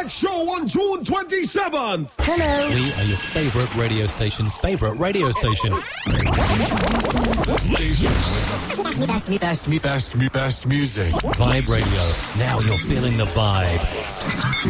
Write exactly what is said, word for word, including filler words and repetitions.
next show on June twenty-seventh. Hello. We are your favourite radio station's favourite radio station. Station Best, me, best, me. best, me, best music. Vibe Radio. Now you're feeling the vibe.